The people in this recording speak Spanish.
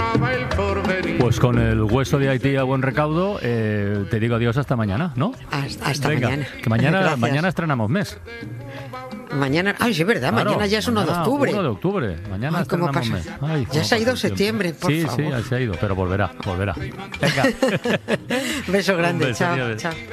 Pues con el hueso de Haití a buen recaudo, te digo adiós hasta mañana, ¿no? Hasta mañana. Que mañana estrenamos mes. Mañana, ay, sí, es verdad, Claro, mañana ya es 1 de octubre. 1 de octubre, mañana Ay, ¿cómo estrenamos pasa? mes. Ay, Ya se ha ido septiembre, por sí, favor. Sí, ya se ha ido, pero volverá. Venga. Beso grande, Un beso, chao, adiós. chao.